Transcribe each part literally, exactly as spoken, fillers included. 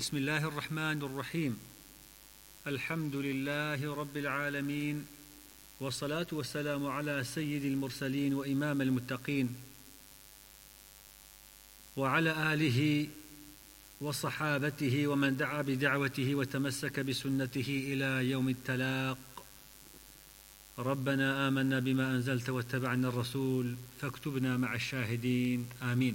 بسم الله الرحمن الرحيم. الحمد لله رب العالمين، والصلاة والسلام على سيد المرسلين وإمام المتقين، وعلى آله وصحابته ومن دعا بدعوته وتمسك بسنته إلى يوم التلاق. ربنا آمنا بما أنزلت واتبعنا الرسول فاكتبنا مع الشاهدين، آمين.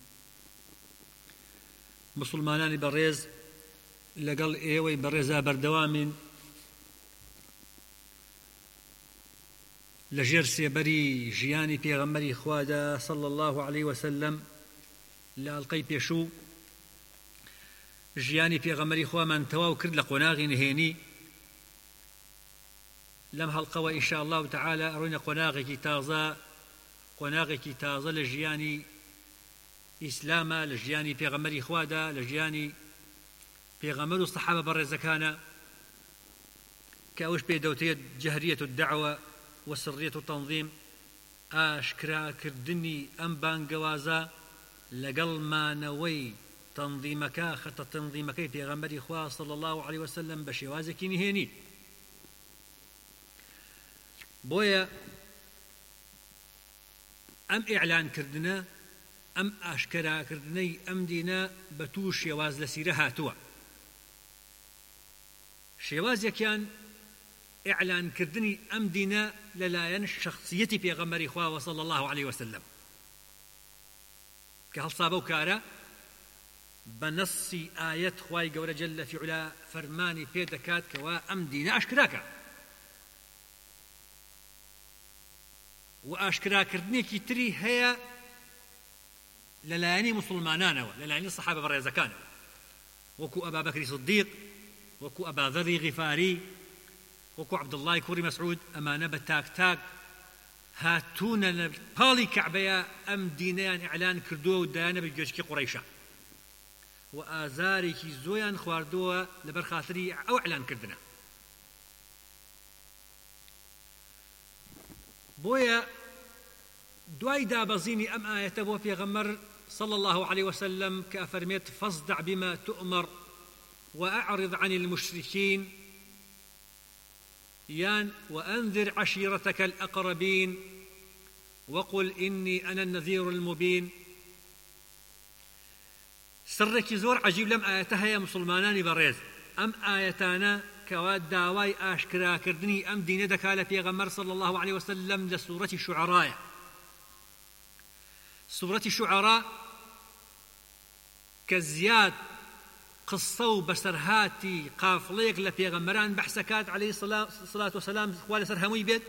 مسلمانانی بەڕێز، لەگەڵ ئێوەی بەڕێزا بەردەوامین لە ژێر سێبەری ژیانی پێغەمبەری خوادا صلی الله عليه وسلم. لە ئەڵقەی پێشوو ژیانی پێغەمبەری خوامان تەواو کرد لە قۆناغی نهێنی. لەم هەڵقەوە ئینشاء الله تعالى ئەڕۆینە قۆناغێکی تازە قۆناغێکی تازە لە ژیانی ئیسلامە، لە ژیانی پێغەمبەری خوادا، لە ژیانی پێغەمبەر و سەحابە بەڕێزەکانە، کە ئەوش پێ دەوترێت جەهریەت الدعوە وسڕیەت التەنظیم، ئاشکراکردنی ئەم بانگەوازە لەگەڵ مانەوەی تەنظیمەکە، خەتە تەنظیمەکەی پێغەمبەری خوا صلی الله عليه وسلم بە شێوازێکی نهێنی. بۆیە ئەم ئیعلانکردنە، ئەم ئاشکراکردنەی ئەم دینە بە توو شێواز لە سیرە هاتووە. شێوازێکیان ئیعلانکردنی ئەم دینە لەلایەن شەخسیەتی پێغەمبەری خوا صلی الله عليه وسلم، کە هەڵسا بەو کارە بە نەسی ئایەت خوای گەورە جەلە فی عولا فەرمانی پێ دەکات کەوا ئەم دینە ئاشکراکە، و ئاشکراکردنێکی تری هەیە لەلایەنی مسلمانانەوە، لەلایەنی سەحابە بەڕێزەکانەوە، وەکو ئەبا بەکری سدیق، وەکو ئەبا ذەری غیفاری، وەکو عەبدوڵڵای کوڕی مەسعود. ئەمانە بە تاک تاک هاتوونە لە پاڵی کەعبەیە ئەم دینەیان ئیعلان کردووە و دایانە بە گوێچکی قوڕەیشە، و ئازارێکی زۆیان خواردووە لەبەر خاتری ئەو ئیعلانکردنە. بۆیە دوای دابەزینی ئەم ئاەتە بۆ پێغەمبەر صلى الله عليه وسلم كأفرميت فاصدع بما تؤمر وأعرض عن المشركين، يان وأنذر عشيرتك الأقربين وقل إني أنا النذير المبين. سرك زور عجيب لم آياتها يا مسلمانان بريز. أم آياتانا كواد داواي آشكرا كردني أم دين دكالة بيغمر صلى الله عليه وسلم لسورة الشعراء. سورة الشعراء كزياد قصة بسرهاتي قافليك لبيغمران بحسكات عليه الصلاة والسلام خوال سرهمي بيت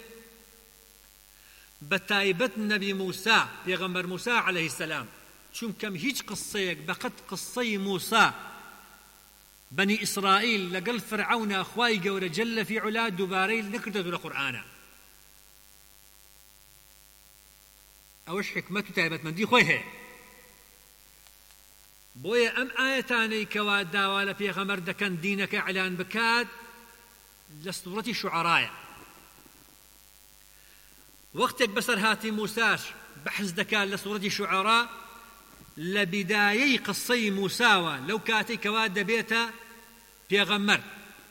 بتايبت نبي موسى بيغمبر موسى عليه السلام، شون كم هيج قصيك بقت قصي موسى بني إسرائيل لقل فرعون أخواي قول جل في علا دباري نكرته القرآن. أوش حكمته تايبت من دي خويه. بويا أم آيتاني كواد داوال بيغمر دكان دينك إعلان بكاد لسورة الشعراء. وقتك بسر هاتي موساش بحث دكان لسورة الشعراء لبداية قصي موساوى لو كاتي كواد بيتا بيغمر،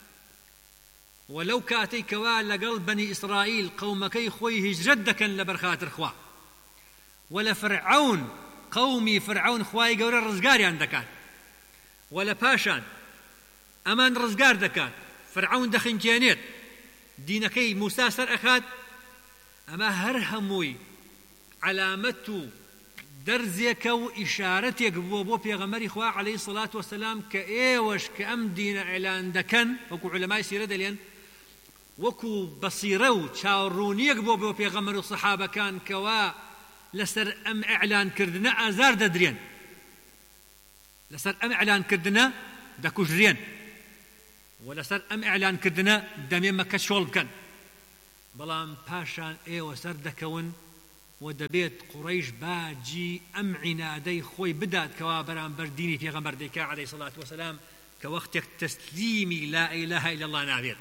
ولو كاتي كواد لقلب بني إسرائيل قومكي خوي هجرد دكان لبرخات رخوا، ولا فرعون قومي فرعون خواي قورا رزقاري عندكان، ولا باشان أمان رزقار دكان فرعون دخن جانيت دينكي موسى سر أخاد. أما هرهموي علامته درزيك وإشارتك بو بيغمري خوا عليه الصلاة والسلام كأيوش كأم دين إعلان دكان، وكو علماء سيرة دليان وكو بصيرو تشاورونيك بو بيغمري الصحابة كان كوا لسر أم إعلان كردنا آزار ددرين، لسر أم إعلان كردنا دكوجرين، ولسر أم إعلان كردنا دمين مكة شول بكن. بلام باشان إيه وسر دكون ودبيت قريش باجي أم عنادي خوي بدات كوابران برديني في غمر ديكا عليه الصلاة والسلام كوقتك تسليمي لا إله إلا الله نابير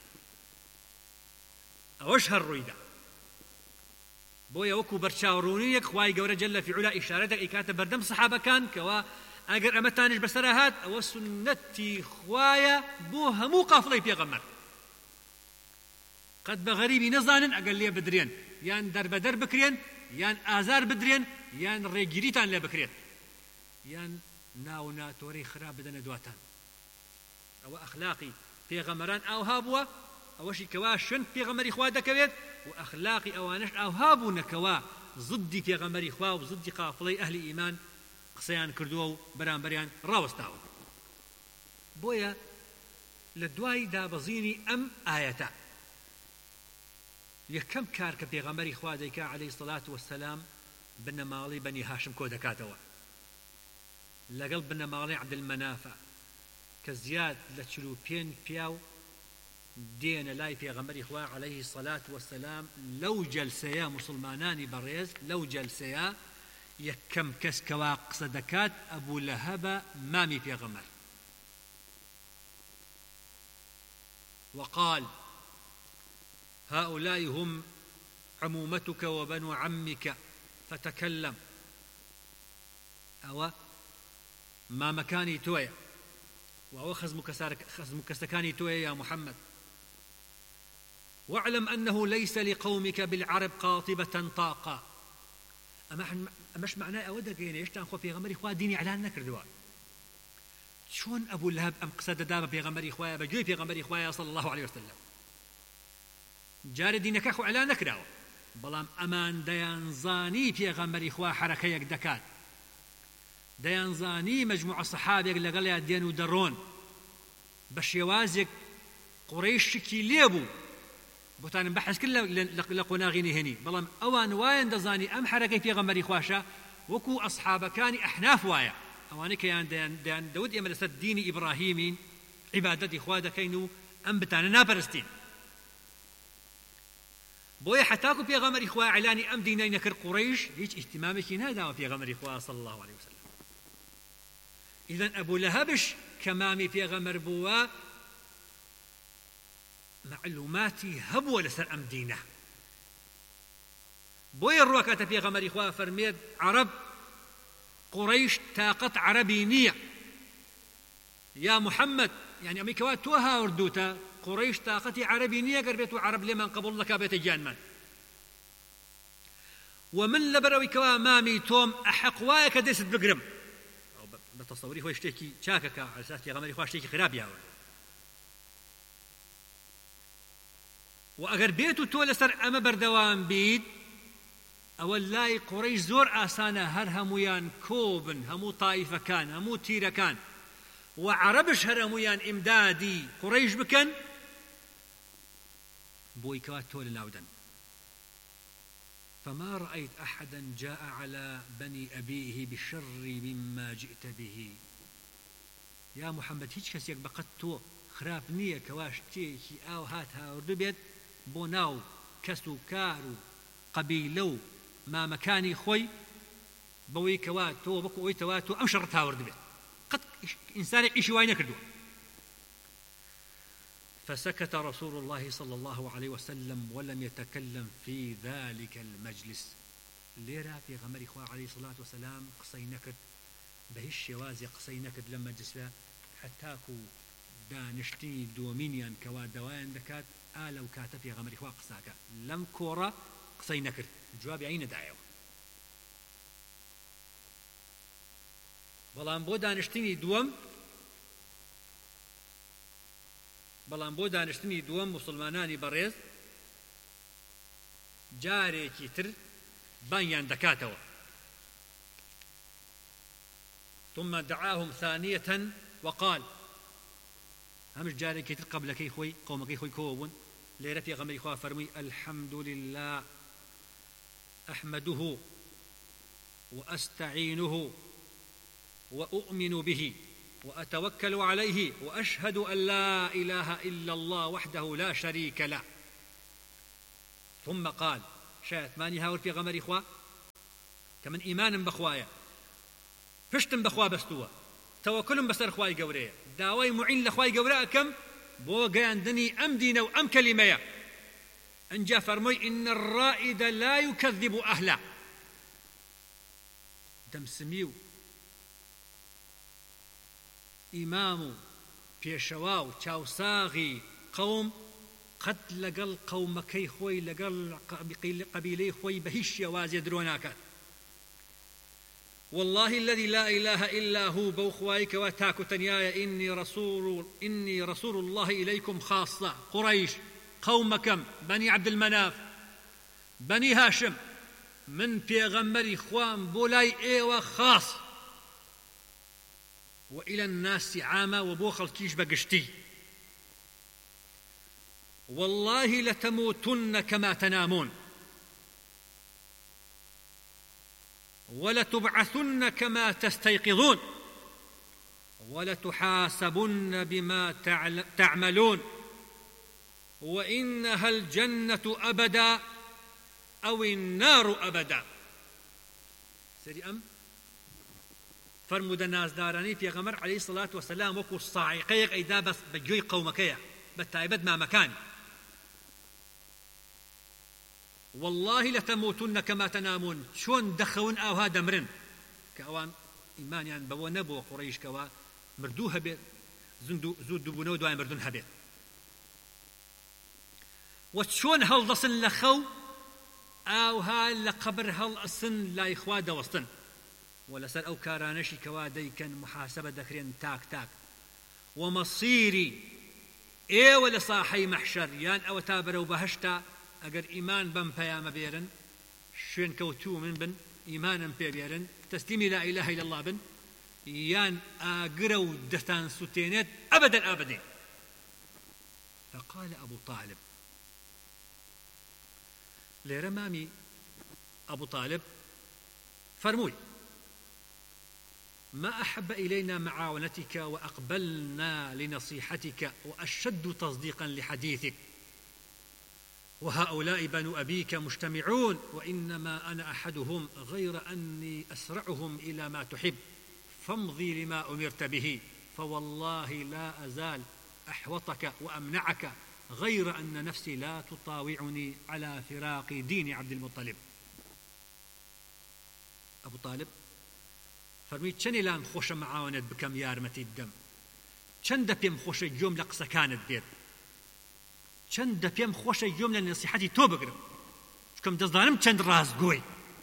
أوش هالرويدة. بۆیە وەکو بەرچاوڕوونیەک خوای گەورە جەلە فی عولا ئیشارەتێک ئیکاتە بەردەم سەحابەکان کەوا ئەگەر ئەمەتانش بەسەرا هات ئەوە سنەتی خوایە بۆ هەموو قافڵەی پێغەمبەر. قەت بە غەریبی نەزانن ئەگەر لێ بدرێن یان دەربەدەر بکرێن یان ئازار بدرێن یان ڕێگیریتان لێ بکرێت یان ناو ناتۆرەی خراپ بدەنە دواتان. ئەوە ئەخلاقی پێغەمبەران ئاوها بووە، ئەوەشی کەوا شوێن پێغەمبەری خوا دەکەوێت، و ئەخلاقی ئەوانش ئاوها بوونەکەوە ضدی پێغەمبەری خوا و ضدی قافڵەی ئەهلی ئیمان قسەیان کردووە و بەرامبەریان ڕاوەستاوە. بۆیە لە دوای دابەزینی ئەم ئایەتە یەکەم کار کە پێغەمبەری خوا دەیکا عەلەیهی سەڵات وەسەلام بنەماڵی بەنی هاشم کۆ دەکاتەوە لەگەڵ بنەماڵی عەبدولمەنافە کە زیاد لە چل و پێنج پیاو دێنە لای پێغەمبەری خوا عەلەیهی سەڵات وەسەلام. لەو جەلسەیە موسڵمانانی بەڕێز لەو جەلسەیە یەکەم کەس کەوا قسە دەکات ئەبوو لەهەبە مامی پێغەمبەر. وقال هؤلاء هم عمومتك وبنو عمك فتكلم. أو ما مكاني تويا وهو خزمكستكاني تويا يا محمد، واعلم أنه ليس لقومك بالعرب قاطبة طاقة. أما مش معناه أودك يعني يشتان خو في غمري خوا ديني إعلان نكردوا شون أبو لهب أم قصد دابا في غمري خوايا بجوي في غمري خوايا صلى الله عليه وسلم جار دينك أخو إعلان نكراوه بەڵام ئەمان دەیانزانی پێغەمبەری خوا حرەکەیەک دەکات، دەیانزانی مەجموعە سەحابێک لەگەڵیان دێن و دەڕۆن بە شێوازێک قوڕەیشێکی لێبوو بۆتانم بەحەس کرد لە قۆناغی نهێنی، بەڵام ئەوان وایەن دەزانی ئەم حرەکەی پێغەمبەری خواشە وەکو ئەسحابەکانی ئەحناف وایە، ئەوانەی کە یان دەوت ئێمە لەسەر دینی ئیبراهیمین عیبادەتی خوا دەکەین و ئەم بتانە ناپەرستین. بۆیە حتاکو پێغەمبەری خوا ئەعلانی ئەم دینەی نەکرد قوڕەیش هیچ ئیهتیمامێکی ناداوە پێغەمبەری خوا صلی الله عليه وسلم. ئیذەن ئەبوو لەهەبش کە مامی پێغەمبەر بووە معلوماتی هەبووە لەسەر ئەم دینە، بۆیە ڕوەکاتە پێغەمبەری خوا فەرمێت عەرەب قوڕەیش تاقەت عەرەبی نییە یا محەممەد، یعنی ئەمەی کەوا تۆ هاوردووتە قوڕەیش تاقەتی عەرەبی نییە گەر بێت و عەرەب لێمان قبوڵ نەکا بێتە گیانمان، و من لەبەرەوەی کەوا مامی تۆم ئەحەق وایە کە دەست بگرم بە تەسەووری خۆی شتێکی چاکەکە عەلە ئەساس پێغەمبەری خوا شتێکی خراپی هاوردە، و ئەگەر بێت و تۆ لەسەر ئەمە بەردەوام بیت ئەوە لای قوڕەیش زۆر ئاسانە هەر هەمویان کۆبن، هەموو تایفەکان هەموو تیرەکان و عەرەبش هەر هەمویان ئیمدادی قوڕەیش بکەن بۆی کەوا تۆ لەناودەن. فما رأيت أحدا جاء على بني أبيه بشر مما جئت به يا محمد، هیچ کەسێک بەقەت تۆ خراپ نییە کەوا شتێکی ئاو هات هاوردە بێت بۆ ناو کەس و کار و قەبیلە و مامەکانی خۆی بەوەی کەوا تۆ بەکو ئەوەی تەوا تۆ ئەم شەڕت هاوردە بێت، قەت ئینسانێک ئیشی وای نەکردووە. فسكت رسول الله صلى الله عليه وسلم ولم يتكلم في ذلك المجلس. ليرا في غمر إخوة عليه الصلاة والسلام قصي نكد بهش شوازي قصي نكد لما جسوا حتاكو دانشتي دومينيان كوا دوان دكات آل وكاتب في غمر إخوة قصاكا لم كورا قصي نكد جواب عين دعيو بلان بو دانشتيني دوم بەڵام بۆ دانیشتنی دووەم موسڵمانانی بەڕێز جارێکی تر بانیان دەکاتەوە. ثم دعاهم ثانية وقال، هەمش جارێکی تر قبلەکەی خۆی قەومەکەی خۆی کۆوە بوون. لێرە پێغەمبەری خوا فەرمووی الحمد لله أحمده وأستعينه وأؤمن به وأتوكل عليه وأشهد أن لا إله إلا الله وحده لا شريك له. ثم قال، شايت ماني هاور في غمر إخوة كمن إيمان بخوايا فشتم بخوا بستوى توكلم بسر خواي قوريا داوي معين لخواي قوريا كم بو قاندني أم دين وأم كلمة أنجا فرمي إن الرائد لا يكذب أهله. دم سميو ئیمام و پێشەوا و چاوساغی قەوم قەت لەگەڵ قەومەکەی خۆی لەگەڵ قەبیلەی خۆی بە هیچ شێوازێ درۆ ناکات. والله الذي لا إله إلا هو بوخوايك وتاكو تنيايا إني رسول إني رسول الله إليكم خاصة. قريش قومكم بني عبد المناف بني هاشم من بيغمري خوان بولاي إيوة خاص وإلى الناس عامة وبوخل كيش بقشتي. والله لتموتن كما تنامون ولتبعثن كما تستيقظون ولتحاسبن بما تعملون وإنها الجنة أبدا أو النار أبدا. سري أم فرمود الناس داراني في غمر عليه الصلاة والسلام وكو الصاعقيق إذا بس بجوي قومكيا بالتايبد ما مكان. والله لتموتن كما تنامون. شون دخون أو هذا مرن كأوان إيمان يعني بوا نبو قريش كوا مردوها بيت زندو زود دبونو دوای مردون هبيت. وشون هل ضسن لخو أو هال لقبر هل أصن لا إخواد وسطن ولا سر أو كارانشي كوا ديكن محاسبة دكرين تاك تاك ومصيري إيه ولا صاحي محشر يان أو تابرو بهشتا أجر إيمان بم بيام بيرن شين كوتو من بن إيمانا بيرن تسليمي لا إله إلا الله بن يان أجرو دستان ستينات أبدا أبدا. فقال أبو طالب لرمامي أبو طالب فرموي ما أحب إلينا معاونتك وأقبلنا لنصيحتك وأشد تصديقا لحديثك وهؤلاء بنو أبيك مجتمعون وإنما أنا أحدهم غير أني أسرعهم إلى ما تحب فامضي لما أمرت به فوالله لا أزال أحوطك وأمنعك غير أن نفسي لا تطاوعني على فراق دين عبد المطلب. أبو طالب فرميت چەنێ لام خۆشە معاونەت بکەم یارمەتی بدەم چەندە پێم خۆشە گوێم لە قسەکانت بێت چەندە پێم خۆشە گوێم لە نسیحەتی تۆ بگرم چکەم دەزانم چەند ڕازگۆی.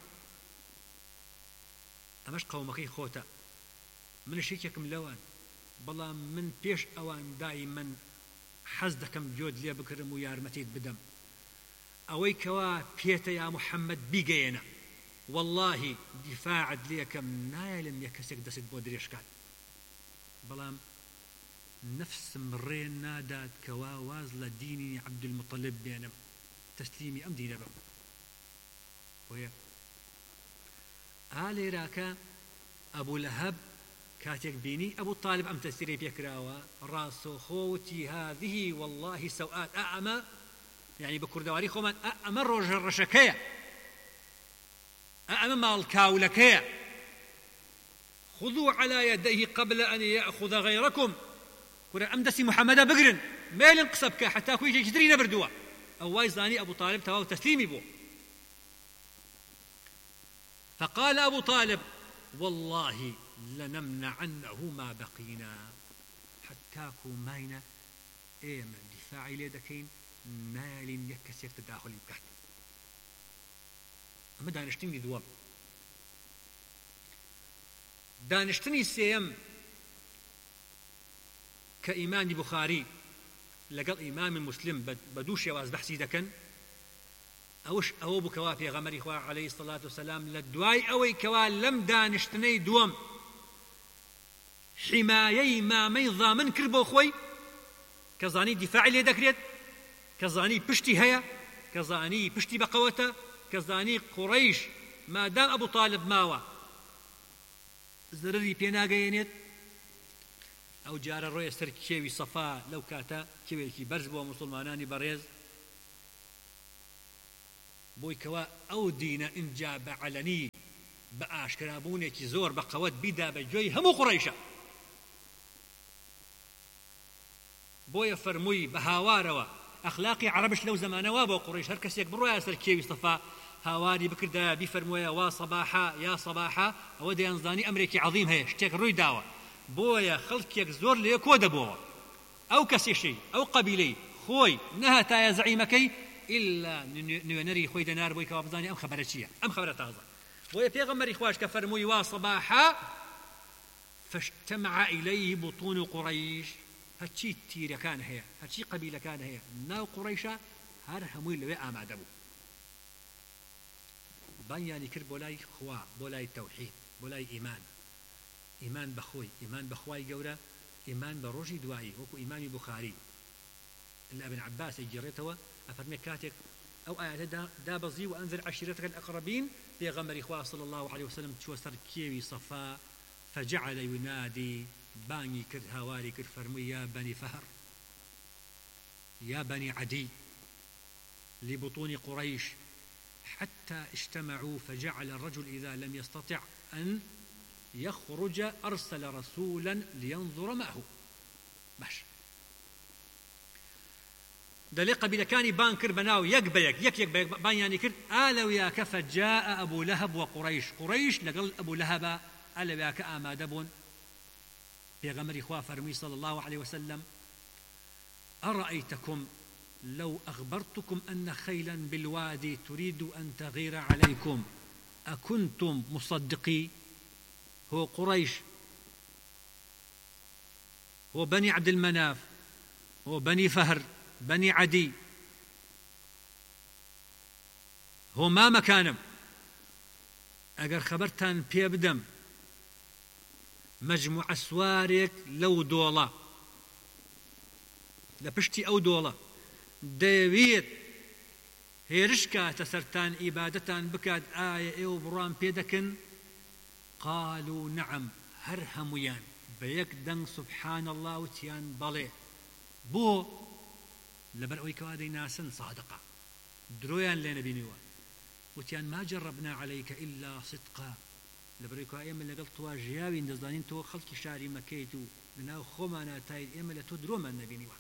ئەمەش قەومەکەی خۆتە منش یەکێکم لەوان بەڵام من پێش ئەوان دای من حەز دەکەم گوێت لێ بکرم و یارمەتیت بدەم ئەوەی کەوا پێتە یا محەممەد بیگەیەنە والله دفاعت ليكم نايلم يكسك دست بودريشكات بلام نفس مرين نادات كوا وازل ديني عبد المطلب بينم تسليمي أم دين بم وهي آل راكا أبو لهب كاتك بيني أبو طالب أم تسيري بيكراوا راسو خوتي هذه والله سوءات أعمى يعني بكردواري خومن أعمى رجل رشكية أما الكاولكية خذوا على يديه قبل أن يأخذ غيركم كنا أمدسي محمد بقرن ما ينقصبك حتى كوي يجدري نبردوا أو وايزاني أبو طالب تواو تسليمي بو. فقال أبو طالب والله لنمنعنه ما بقينا حتى كوماينا إيه من دفاعي ليدكين نال يكسر تداخل بكحت. أما دانشتني دوام دانشتني سيم كإيمان بخاري لقل إمام مسلم بدوش يواز بحثي دكن أوش أو بكوا في غمر إخوة عليه الصلاة والسلام للدواي أوي كوا لم دانشتني دوام حمايي ما ميضا من كربو خوي كزاني دفاعي لي دكريت كزاني بشتي هيا كزاني بشتي بقوته كزاني قريش ما دام أبو طالب ماوا زرري بينا قينيت أو جار الرؤية سر كيوي صفا لو كاتا كيوي كي برزبوا مسلماناني بريز بوي كوا أو دين إن جاب علني بأش كرابوني كي زور بقوات بيدا بجوي همو قريشا بوي فرموي بهاواروا أخلاقي عربش لو زمانه وابو قريش هركس يكبروا يا سر كيوي صفا هاواري بكردا بيفرمويا وا صباحا يا صباحا أودي أنظاني أمريكي عظيم هي شتيك روي داوا بۆیە خەڵکێک زۆر لێ کۆ دەبەوە ئەو کەسیشی ئەو قەبیلەی خۆی نەهاتایە زەعیمەکەی إلا نوێنەری خۆی دەنار بۆی کەوا بزانێ ئەم خەبەرە چییە ئەم خەبەرە تازە بۆیە پێغەمبەری خوش کە فەرمووی وا صباحا فاجتمع إليه بطون قريش هەرچی تیرەکان هەیە هەرچی قەبیلەکان هەیە ناو قوڕیشە هەر هەمووی لەوێ ئامادە بوو بانیانی کرد بۆ لای خوا بۆ لای تەوحید بۆ لای ئیمان ئیمان بەخۆی ئیمان بەخوای گەورە ئیمان بە ڕۆژی دوایی وەکو ئیمانی بوخاری لە ابن عباس گێڕێتەوە ئەفەرمێ کاتێک ئەو ئاەتە دابەزی و ئەنذر عشيرتك الأقربين پێغەمبەری خوا صلی الله عليه وسلم چوە سەر کێوی صەفا فجعل ينادي باني كرد هواري كرد فرمي يا بني فهر يا بني عدي لبطون قريش حتى اجتمعوا فجعل الرجل إذا لم يستطع أن يخرج أرسل رسولا لينظر معه باش دلي قبيلة كان بان كر بناو يك بيك يك يك بيك بان يعني كر آلو يا كفى جاء أبو لهب وقريش قريش لقل أبو لهب آلو يا كأما دبون بيغمر إخوة فرمي صلى الله عليه وسلم أرأيتكم لو أخبرتكم أن خيلا بالوادي تريد أن تغير عليكم أكنتم مصدقي هو قريش هو بني عبد المناف هو بني فهر بني عدي هو ما مكانم أجر خبرتان بيبدم مجموعة سوارك لو دولة لبشتي أو دولة دەوێت هێرش کاتە سەرتان ئیبادەتان بکات ئایا ئێوە بڕوان پێ دەکەن قالوا نعم هەر هەمویان بە یەک دەنگ سبحان الله وتیان بەڵێ بۆ لەبەر ئەوەی کەوا دەیناسن سادقە درۆیان لێ نەبینیوە وتیان ما جربنا عليك إلا صدقا لەبەر ئەوەی کەوا ئێمە لەگەڵ تۆ ژیاوین دەزانین تۆ خەڵکی شاری مەکەیت و لەناو خۆمانە تاید ئێمە لە تۆ درۆمان نەبینیوە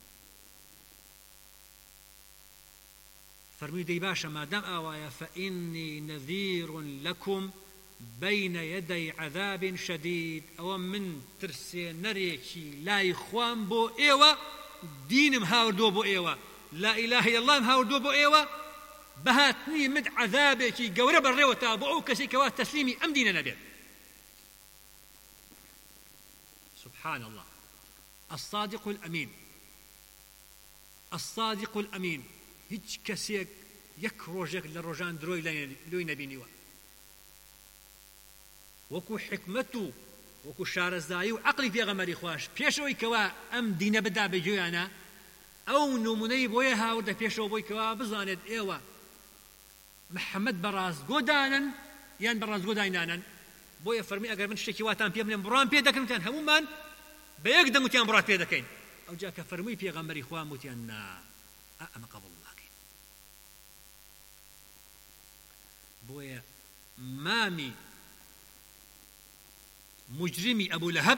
فرمي دي باشا ما دام آوايا فإني نذير لكم بين يدي عذاب شديد أو من ترسي نريكي لا يخوان بو إيوة دينم هاوردو بو إيوة لا إله إلا الله هاوردو بو إيوة بهاتني مد عذابك قورب الريوة تابعو كسي كوات تسليمي أم دين نبي سبحان الله الصادق الأمين الصادق الأمين هیچ کەسێک یەک ڕۆژێک لە ڕۆژان درۆی لۆی نەبینیوە وەکو حکمت و وەکو شارەزایی و عەقڵی پێغەمبەری خوش پێشەوەی کەوا ئەم دینە بدا بەگوێیانە ئەو نمونەی بۆیە هاوردە پێشەوە بۆی کەوا بزانێت ئێوە محەممەد بەڕاستگۆ دانن یان بەڕاستگۆ داینانن بۆیە فەرمی ئەگەر من شتێکی واتان پێ بڵێم بڕوان پێ دەکەن وتیان هەمومان بە یەک دەنگ وتیان بڕات پێ دەکەین ئەو جا کە فەرمووی پێغەمبەری خوا وتیان نا ئەمە قەبوڵ بويا مامي مجرمي أبو لهب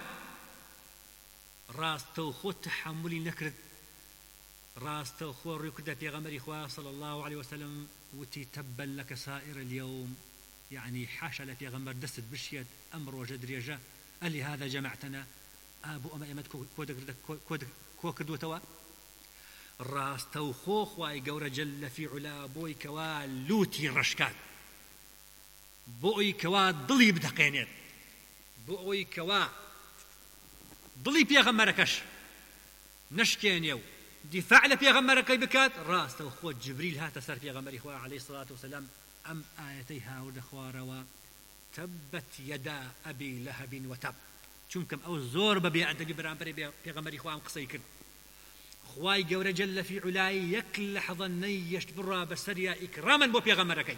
راس توخو تحملي نكرد راس توخو ركدة في غمر إخوة صلى الله عليه وسلم وتي تبا لك سائر اليوم يعني حاشا لفي غمر دست بشيد أمر وجد ريجا قال لي هذا جمعتنا أبو أما إمد كوكد وتوا راس توخو خواي قورة جل في علا بوي كوا لوتي رشكات بۆی کەوا دڵی بدەقێنێت بۆ ئەوەی کەوا دڵی پێغەمبەرەکەش نشکێنێ و دیفاع لە پێغەمبەرەکەی بکات ڕاستە و خۆ جبریل هاتە سەر پێغەمبەری خوا عەلەیهی سەڵات وسەلام ئەم ئایەتەی هاوردە خوارەوە تەبەت یەدا ئەبی لەهەب وەتەب چونکەم ئەو زۆر بە بێئەدەبی بەرامبەری پێغەمبەری خوا ئەم قسەی کرد خوای گەورە جەلە فی عولای یەک لەحظە نەیەشت بڕا بەسەریا ئیکرامەن بۆ پێغەمبەرەکەی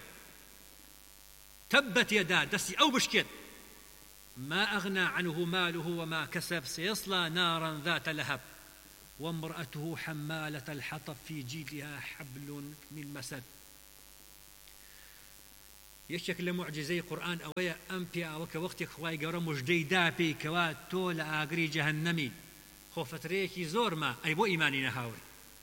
تبت يدا دسي أو بشكت ما أغنى عنه ماله وما كسب سيصلى نارا ذات لهب وامرأته حمالة الحطب في جيدها حبل من مسد يشكل معجزي قرآن أويا أمبيا وك وقتك خواي قورا مجدي دابي كوات تول آقري جهنمي خوفت ريكي زور ما أي بو إيماني نهاوري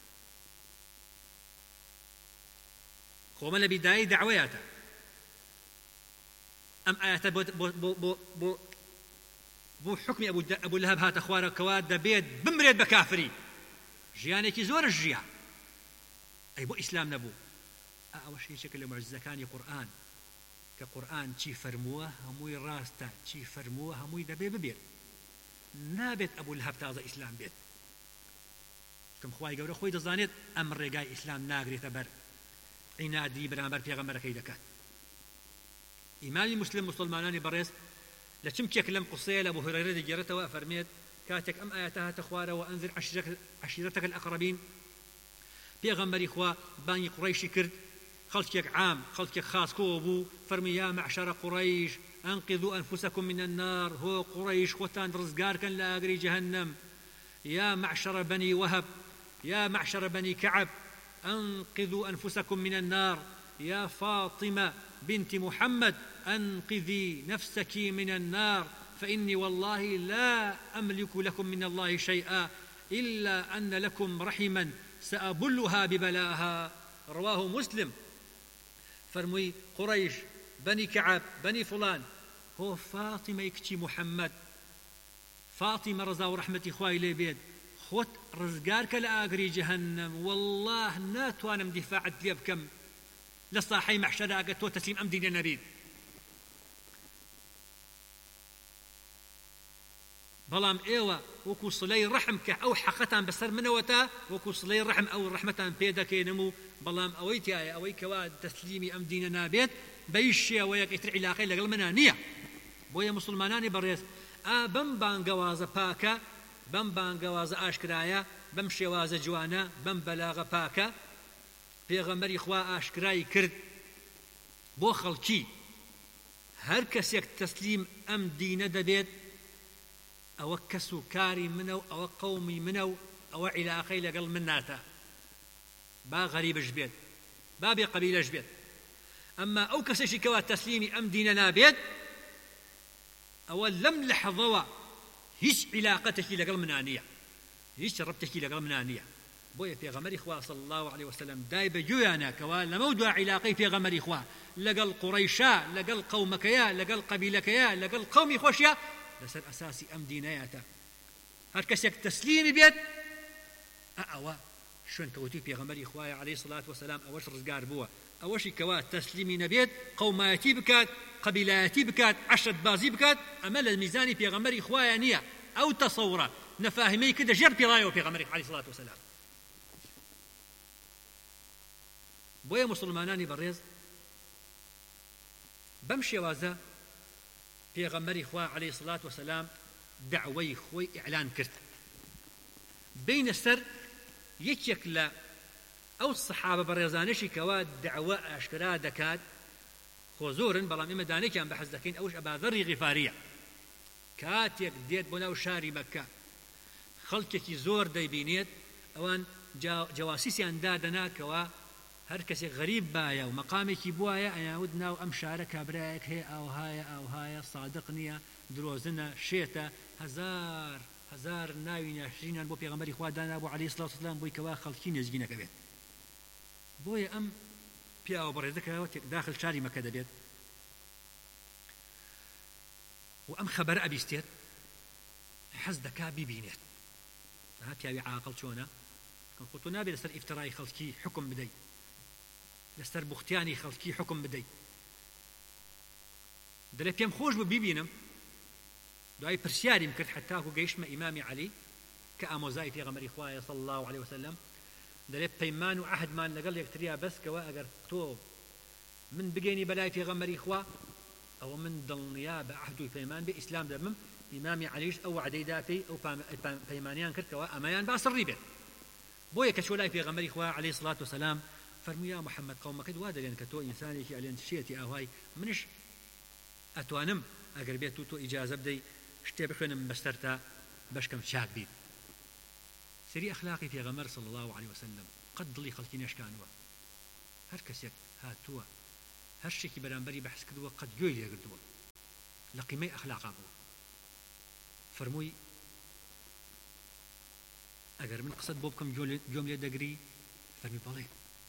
خوما بداية دعوياته أم آيات بو, بو, بو, بو, بو بۆ حکمی ئەبوو لەهەب هاتە خوارەوەکەوە دەبێت بمرێت بە کافری ژیانێکی زۆرش ژیان ئەی بۆ ئیسلام نەبوو ئەوەش هیچێکە لە مەعجزەکانی قورئان کە قورئان چی فەرمووە هەمووی ڕاستە چی فەرمووە هەمووی دەبێ ببێت نابێت ئەبوو لەهەب تازە ئیسلام بێت کەم خوای گەورە خۆی دەزانێت ئەم ڕێگای ئیسلام ناگرێتە بەر عینادی بەرامبەر پێغەمبەرەکەی دەکات ئیمامی مسلم مسلمانانی بەڕێز لە چمکێک لەم قسەیە لە ئەبوو هورەیرە دەگێڕێتەوە فەرمێت کاتێک ئەم ئاەتە هاتە خوارەوە ئەنذر عەشیرەتەکە الأقربین پێغەمبەری خوا بانگی قوڕەیشی کرد خەڵکێک عام خەڵکێک خاص کۆ بوو فەرمی یا معشەرە قوڕەیش ئەنقذوا أنفسكم من النار هو قريش خوتان رزقار كان لا أجري جهنم يا معشر بني وهب يا معشر بني كعب أنقذوا أنفسكم من النار يا فاطمة بنت محمد أنقذي نفسك من النار فإني والله لا أملك لكم من الله شيئا إلا أن لكم رحما سأبلها ببلاها رواه مسلم فرمي قريش بني كعب بني فلان هو فاطمة يكتي محمد فاطمة رضا ورحمة خواي لبيد خوت رزقارك لآقري جهنم والله ناتوانم دفاعت لي بكم لصاحي محشراك تو تسليم أم دين نريد بلام ايوه وكو صلي رحم كأو حقتان بسر منوتا وكو صلي رحم أو رحمتان بيدا كينمو بلام أويتي آية أوي كوا تسليمي أم دين نابيت بيشي ويك يتر علاقي لقل منانية بويا مسلماناني بريس آ بم بانقوازة باكا بم بانقوازة آشكرايا بم شوازة جوانا بم بلاغة باكا بيغمري خوا آشكراي كرد بو خلقي هر كسيك تسليم أم دين دبيت أو كسو كاري منو أو قومي منو أو علاقي لقل مناتا با غريب جبيت بابي قبيلة جبيت أما أو كسيشي كوا تسليمي أم ديننا بيت أو لم لحظوا هيش علاقتك لقل منانية هيش ربتك لقل منانية بويا في غمر إخوة صلى الله عليه وسلم دايب جويانا كوا لموضوع علاقي في غمر إخوة لقل قريشا لقل قومكيا لقل قبيلكيا لقل قومي خوشيا لسر أساسي أم دينياتا هر كسيك تسليمي بيت أأوا شون كوتي في غمر إخوة عليه الصلاة والسلام أوش رزقار بوا أوش كوا تسليمي نبيت قوماتي بكات قبيلاتي بكات عشرة بازي بكات أمل الميزاني في غمر إخوة نية أو تصورة نفاهمي كده جر في رايو في غمر عليه الصلاة والسلام بويا مسلماناني بريز بمشي وازا في غمر إخوة عليه الصلاة والسلام دعوي خوي إعلان كرت بين السر يتشكل أو الصحابة بريزانشي كوا دعوة أشكرا دكات خوزورا بلام إما داني كان بحث دكين أوش أبا ذري غفارية كاتيك ديت بناو شاري مكة خلقك زور ديبينيت أوان جواسيسي أندادنا كوا هر کسی غریب بایا و مقامی کی بوایا ایاود ناو ام شارک برایک هی او هایا او هایا صادق نیا دروزنا شیتا هزار هزار ناوی نشرینان بو پیغمبری خوا دانا ابو علی الصلاه والسلام بو کوا خلقی نزگینه کبیت بوی ام پیاو برزکه داخل شاری مکه دبیت و ام خبر ابي استيت حزدك ببينت ها پیاوی عاقل چونا قلت نابي لسر افتراي خلقي حكم بدي لەسەر بوختیانی خەڵکی حکم بدەیت دەڵێ پێم خۆش بوو بیبینم دوای پرسیاریم کرد حتاکو گەیشتمە ئیمامی عەلی کە ئامۆزای پێغەمبەری خوایە صلی الله عليه وسلم دەڵێ پەیمان و عەهدمان لەگەڵ یەکتریا بەسکەوە ئەگەر تۆ من بگەینی بەلای پێغەمبەری خوا ئەوە من دڵنیا بە عەهد و پەیمان بێ ئیسلام دەبم ئیمامی عەلیش ئەو وعدەیدا پێی ئەو پەیمانیان کردکەوە ئەمەیان باسڕی بێت بۆیە کە چۆ لای پێغەمبەری خوا عەلەیهی الصلاة والسلام فرمي يا محمد قومك دوا دلين كتو إنساني كي ألين شيتي أهواي منش أتوانم أقر بيتو تو إجازة بدي شتي بخوانم بسترتا بشكم شاك بيت سري أخلاقي في غمر صلى الله عليه وسلم قد ضلي خلقين أشكانوا هر كسيك هاتوا هر شيكي برانبري بحث كدوا قد جويل يقردوا لقيمي أخلاق أبو فرموي أقر من قصد بوبكم جملة دقري فرمي بالي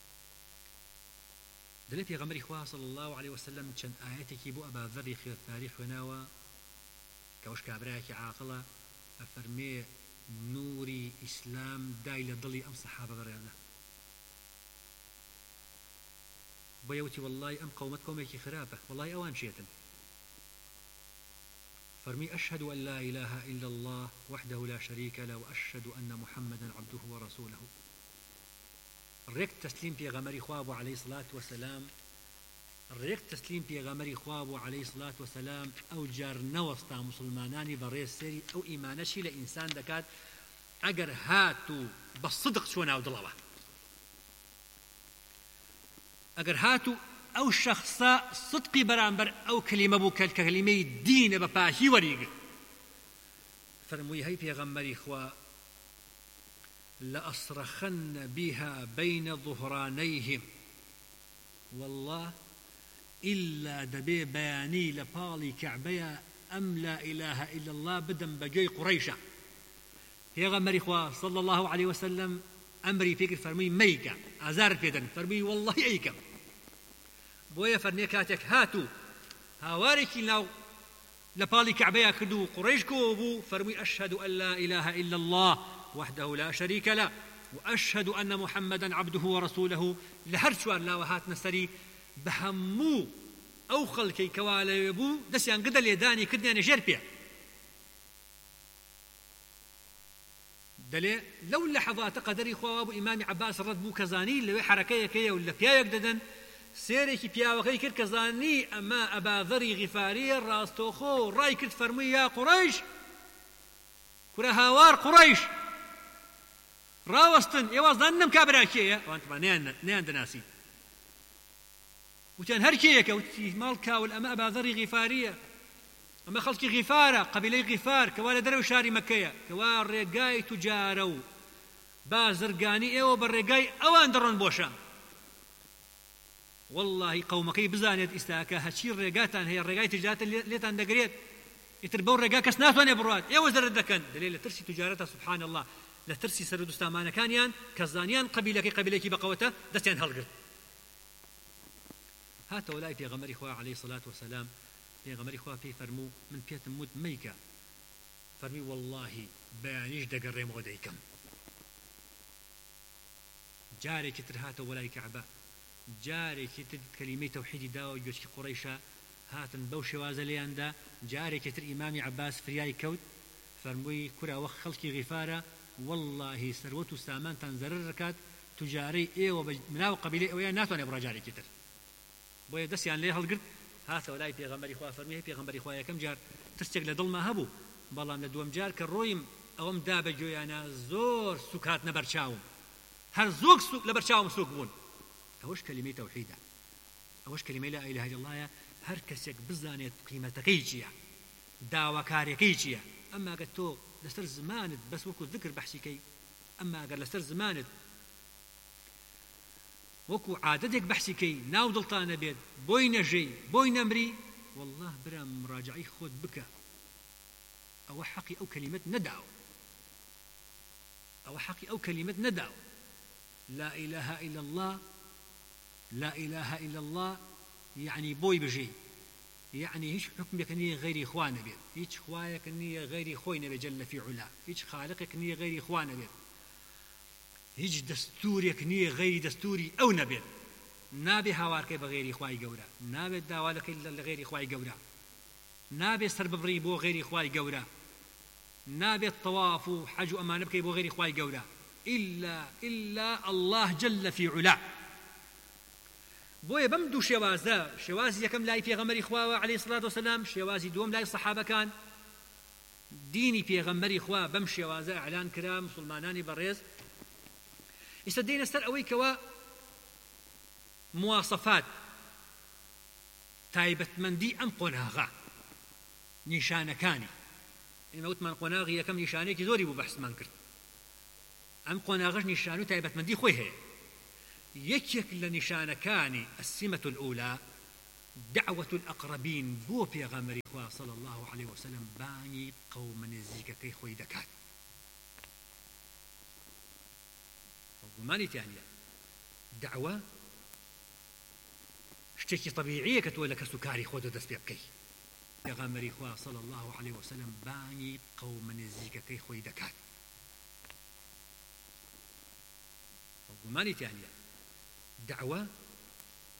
دلي پیغمبر إخوة صلى الله عليه وسلم چند آياتك بو أبا ذر خير تاريخ وناوى كەوش کابراایەکی عاقڵە ئەفەرمێ نوری ئیسلام دای لە دڵی ئەم سەحابە بەڕێوە بۆ یەوتی وەڵڵای ئەم قەومەت قەومێکی خراپە وەڵڵای ئەوان چێتن فرمي أشهد أن لا إله إلا الله وحده لا شريك له وأشهد أن محمدا عبده ورسوله ريك تسليم في غمر خواب عليه الصلاة والسلام ريك تسليم في غمر خواب عليه الصلاة والسلام أو جار نوستا مسلمانان بريس سري أو إيمانشي لإنسان دكات أجر هاتو بالصدق شونا ودلوا أجر هاتو أو شخصا صدقي برامبر أو كلمة بو كلمة دين بباهي وريق فرموي هاي في غمر إخوة لأصرخن بها بين ظهرانيهم والله إلا دبي بياني لبالي كعبيا أم لا إله إلا الله بدم بجي قريشة في غمر إخوة صلى الله عليه وسلم أمري فيك فرمي ميكا أزار فيدن فرمي والله أيكم بۆیە فەرمێ کاتێک هاتوو هاوارێکی ناو لە پاڵی کەعبەیە کرد و قوڕیش کۆ بوو فەرمووی ئەشهد أن لا إله إلا الله وحده لا شريك له وأشهد أن محمدا عبده ورسوله لهر چوار لاوە هاتنە سەری بە هەموو ئەو خەڵکەی کەوا لەوێ بوو دەستیان گدە لێدانی کردیانە ژێر پێ دەڵێ لەو لەحەظاتە قەدەری خوا بوو ئیمامی عەباس ڕەت بوو کە زانی لەوێ حەرەکەیەکەیە و لە پیاوێک دەدەن سێرێکی پیاوەکەی کرد کە زانی ئەمە ئەباذەری غیفاریە ڕاستۆخۆ ڕای کرد فەرمووی یا قوڕەیش کورە هاوار قوڕەیش ڕاوەستن ئێوە زانم کابرا کێیە ئەوان نەیان دەناسی وتیان هەر کێیەکە وتی ماڵ کاول ئەمە ئەباذەری غیفاریە ئەمە خەڵکی غیفارە قەبیلەی غیفار کەوا لە دەرەوەی شاری مەکەیە کەوا ڕێگای توجارە و بازرگانی ئێوە بە ڕێگای ئەوان دەڕۆن بۆ شام والله قومكي بزانيت استاكا هاتشي ريغاتان هي الريغاي تجارات ليتان دغريت يتربو ريغا كاس ناس وانا برات اي وزر دكن دليل ترسي تجارتها سبحان الله لا ترسي سرد استامان كانيان كزانيان قبيلك قبيلك بقوته دتين هلغ هات ولاي في غمر اخوه عليه الصلاه والسلام في غمر اخوه في فرمو من بيت مود ميكا فرمي والله بيانيش دغري موديكم جاري كترهات ولاي كعبه جارێکی تر کەلیمەی تەوحیدی داوە گوێچکی قوڕیشە هاتن بەو شێوازە لێیاندا جارێکی تر ئیمامی عەباس فریای کەوت فەرمووی کوراوە خەڵکی غیفارە واللهی سەروەت و سامانتان زەرر دەکات توجارەی ئێوە بە مناو قەبیلەی ئەوەیان ناتوانێ بڕا جارێکی تر بۆیە دەستیان لێ هەڵگرت هاتەوە لای پێغەمبەری خوا فەرمووی پێغەمبەری خوا یەکەم جار ترسێک لە دڵما هەبوو بەڵام لە دووەم جار کە ڕۆیم ئەوەم دا بە گوێیانە زۆر سووک هاتنە بەرچاوم هەر زۆر سووک لە بەرچاوم سووک بوون أوش كلمة توحيدة أوش كلمة لا إله إلا الله هر كسيك بزانيت قيمتكي جيا داوا كاريكي جيا أما قد تو لستر زمانت بس وكو ذكر بحثيكي أما قد لستر زمانت وكو عادتك بحثيكي ناو دلطان بيد بوين جي بوين أمري والله برا مراجعي خود بك أو حقي أو كلمة ندعو أو حقي أو كلمة ندعو لا إله إلا الله لا إله إلا الله يعني بوي بجي يعني هيش حكمك نية غير إخوان بيت هيش خوايك نية غير خوي نبي جل في علا هيش خالقك نية غير إخوان بيت هيش دستورك نية غير دستوري أو نبي نابي هوارك بغير إخواي جورا نابي داوالك إلا غير إخواي جورا نابي سرب بريبو غير إخواي جورا نابي الطواف وحج أمانك بو غير إخواي جورا إلا إلا الله جل في علا بۆیە بەم دوو شێوازە شێوازی یەکەم لای پێغەمبەری خوا عەلەیهی سڵات وسەلام شێوازی دووەم لای سەحابەکان دینی پێغەمبەری خوا بەم شێوازە ئەعلان کرا مسلمانانی بەڕێز ئێستا دێنە سەر ئەوەی کەوا مواسەفات تایبەتمەندی ئەم قۆناغا نیشانەکانی ئێمە وتمان قۆناغی یەکەم نیشانەیەکی زۆری بوو بەحسمان کرد ئەم قۆناغەش نیشان و تایبەتمەندی خۆی هەیە يكيك لنشانكاني السمة الأولى دعوة الأقربين بو بيغامر إخوة صلى الله عليه وسلم باني قوم نزيك كي خوي دكات وماني تانية دعوة شتكي طبيعية كتولك سكاري خود دس بيبكي پێغەمبەری خوا صلی الله عليه وسلم بانی قەومە نزیکەکەی خۆی دەکات گومانی تیانە دعوە